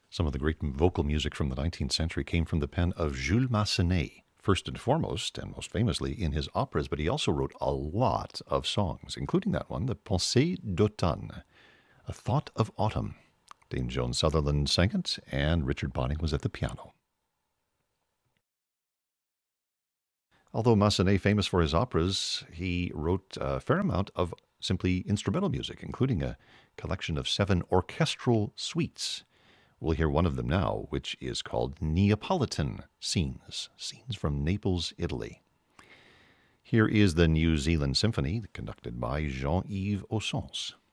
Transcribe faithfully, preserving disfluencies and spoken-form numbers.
Some of the great vocal music from the nineteenth century came from the pen of Jules Massenet, first and foremost, and most famously in his operas, but he also wrote a lot of songs, including that one, the Pensée d'automne, A Thought of Autumn. Dame Joan Sutherland sang it, and Richard Bonning was at the piano. Although Massenet famous for his operas, he wrote a fair amount of simply instrumental music, including a collection of seven orchestral suites. We'll hear one of them now, which is called Neapolitan Scenes, Scenes from Naples, Italy. Here is the New Zealand Symphony, conducted by Jean-Yves Ossens.